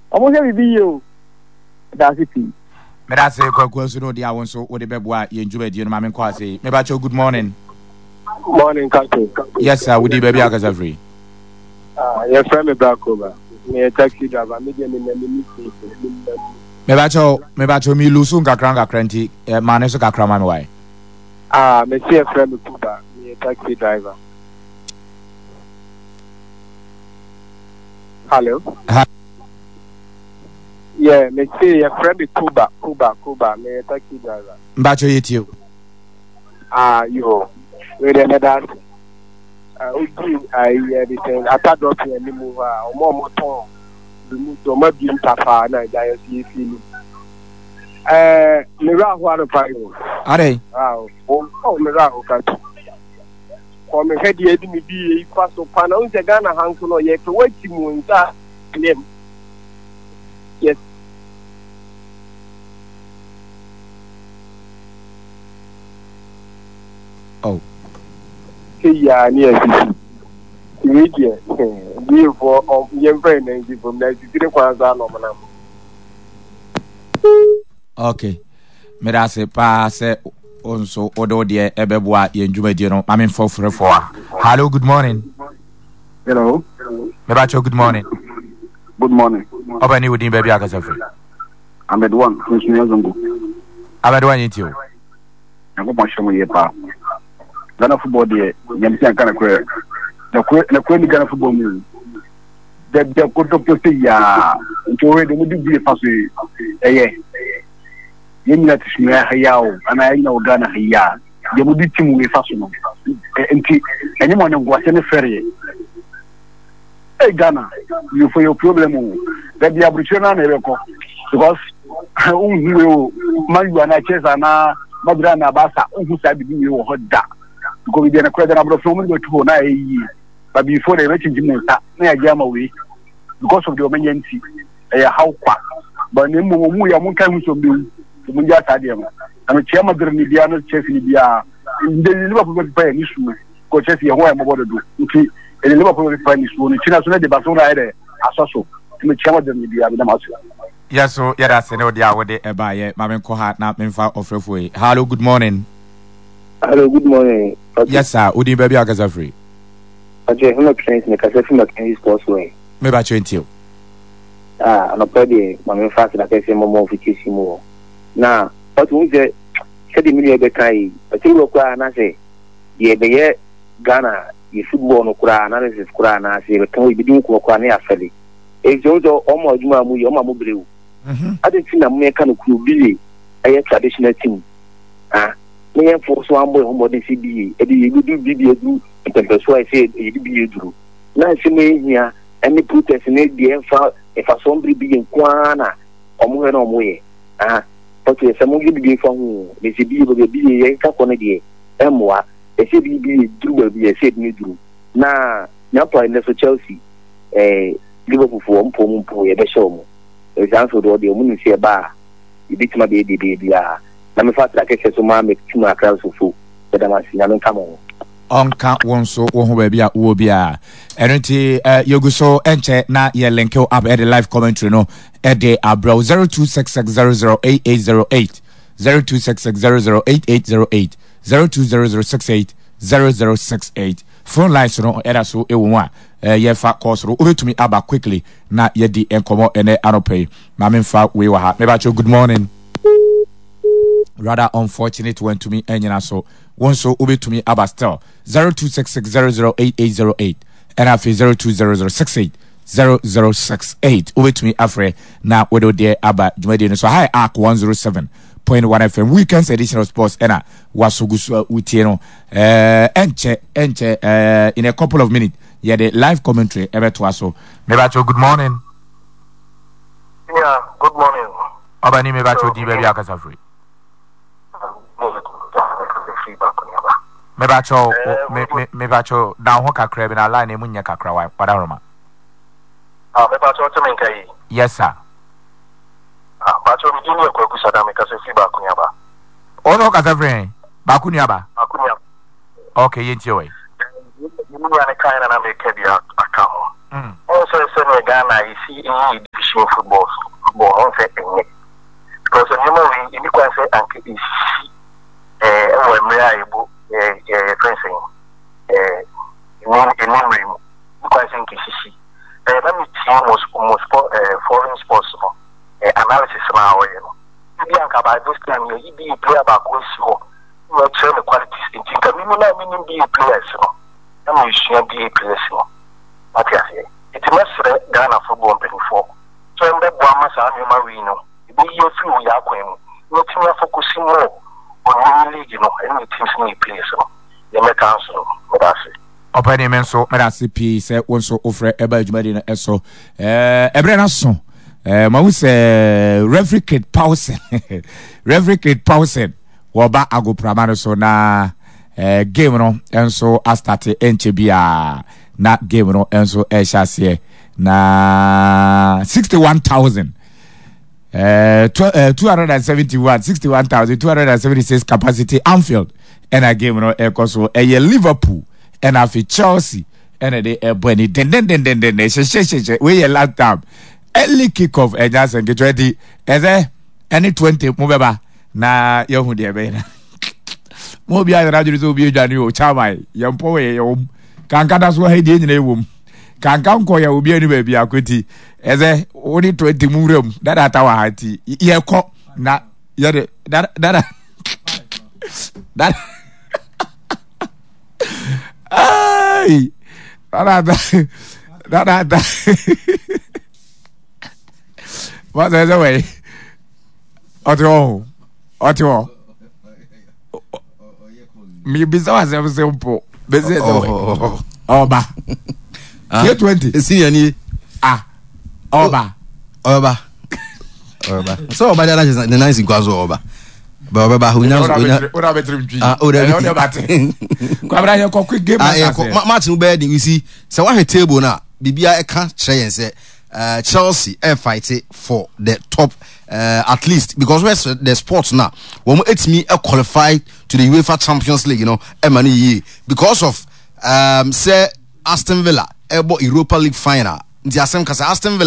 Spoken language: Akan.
Almost every video. That's it. Me da say kwaku so no dia won so wo de beboa ye njuma die no ma me kwa say me ba cho good morning. Morning, Captain. Yes sir, we di baby akasa free. Your friend me back over. Me a taxi driver. Me dey me me ba cho mi lusu nkakra nti ma ne so kakra ma me why. Me see a friend me Kuba. Me a taxi driver. Hello. Yeah, me see a friend me Kuba. Me a taxi driver. Mba cho yetio. Yo. We dey na that. Everything. I thought drop here ni move. More ton. Remove to my beam tafa na ja see feeling. Me ra ho aropa. Are. Me ra ho ka. Ko me head ye di me bi ifa so pa na unse Ghana hanso no ye ke wati mu nta claim. Yes. Oh. Yeah, near media. Therefore, young friend and from 93 kwanza. Okay. Me da se pa se onso odo de ebeboa ye njuma die no mamen fofre fo. Hello, good morning. Hello. Me ba cho good morning. Good morning. Obani wodi baby akasa free. Ahmed one, Commissioner Zongo. Ahmed one yitio. Ngo mo shemo ye pa. Ghana football de nyamti ankana kwe. Na kwe ni Ghana football mu. De ko to se ya. Nto we de mu di bi fa so eye. Yemina tishmia hayao ana ina Ghana haya. De mu di timu we fa so no. Enti enye mo nyangwa se ne fere. Ghana, you for your problem that the abrichona nereko because man you na chesa na madra na basa who said be you hoda because we dey na kweda na bro from go to na yi but before they reach jimunta na ajama we because of the omenyanti how kwa but ne mu ya mun kai mu so bi mun ja ta dem na che madra ni bia no chef ni bia ndé ni ba ko pa ni su ko chef ye ho ya mo bodo do nti ele Liverpool Spanish woni china so na de Barcelona ide asoso me chama de bia na maso Yaso yada se no dia wode eba ye mamen ko ha na memfa ofrefo yi. Hello, good morning. Hello, good morning. Yes sir, odi baby akasa free. Aje huna trains ne kasa fi makan sports way. Me ba 20. No pede mamen fa na kase mo fikisi mo. Na what we say kedi mi e be kai. Ati wo kwa na se ye be ye Ghana ye football no kura analysis kura na se kan we bidin ko kwa na afeli e jojo omo aduma mu ye omo brewu ade tin na mu kan ku bi e traditional team me ye for so ambo omo de CBA e di du BBA du tempeso I say e di BBA duru na se me hia any protest ne di enfa e fa so mbri bi nkwana omo he na omo ye but se mo gi bi fa hu de CBA bi ye ka kone de emwa ese bi duru bi ese ni duru na nyapo ene so Chelsea Liverpool for mpo ye be show mo example do de mu nsi e ba ibitima be bia na me fa tra keke so ma me tuma akra so fu be da ma si na me kamo onka won so wo ho ba bia wo bia enenti yogu so enche na ye link up at the live commentary no e de abro 0266008808 0266008808 0200680068 phone lines no era so ewo a ye fa course ro obetumi aba quickly na ye di enkomo ene anope ma me fa we wa ha me ba cho good morning rather unfortunate when to me enyina so won so obetumi aba still 0266008808 and afi 0200680068 obetumi afre na wedo de aba jumadi no so high arc 107.1 FM weekends edition of sports ena wasugusu utie no enche in a couple of minutes yeah the live commentary ebeto aso mebacho good morning. Yeah, good morning. Obani mebacho di baby akasa free mebacho down ho kakra bi na line emu nya kakra wa padaroma mebacho to menkai. Yes sir. Bacho mi jini ko kusada me kase fi ba kunyaba. Ono kasa free ba kunyaba. Okay, yenti we. You know, I kind of make a account. Also, so Ghana, you see, in machine football on say because you know we in the say anke is when we are able fencing in room because in kisi let me see most foreign sports analysis now maybe anka by this time you be a player back go you train the qualities in think me no meaning be a players no am you be a players no what you say it must Ghana football before so em be boa masa am we no be you free ya kwem no team focusing more on the league no any teams no players no they make council me that say opani men so me that say p say won so ofre eba adwumadi no eso ebre na so ma wu say Reverend Kid Paulsen Reverend Kid Paulsen woba agoprama no so na game no enso a start enche bia na game no enso e hyase na 61,000 61,276 capacity Anfield and a game no ekoso Liverpool and afi Chelsea and they boni den we last time early kick off just and get ready any 20 mobeba na yehu de be na mo bia na radio so bi adwane o chamai yempo we yom kankada so ha die nyina ewom kankan ko ya obi ani ba bia akweti only 20 murem that wa hati ye ko na ye de that ai that what is the way otro mi bisa wa se simple bese the oba ye 20 see any Oba so oba that is the nice kwazo oba ba who knows ora betrim twi ora bate kwabra ye ko quick game match no be we see so what table na bibia e ka kire yen say Chelsea fight for the top at least because where's the sports now when it's me qualify to the UEFA Champions League, you know, because of say Aston Villa Europa League final. The Aston Villa